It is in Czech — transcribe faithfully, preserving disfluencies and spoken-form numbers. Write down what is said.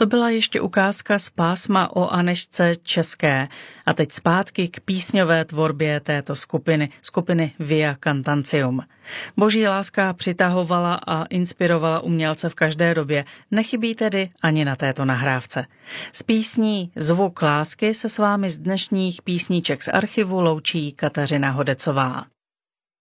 To byla ještě ukázka z pásma o Anežce České. A teď zpátky k písňové tvorbě této skupiny, skupiny Via Cantantium. Boží láska přitahovala a inspirovala umělce v každé době, nechybí tedy ani na této nahrávce. S písní Zvuk lásky se s vámi z dnešních písníček z archivu loučí Kateřina Hodecová.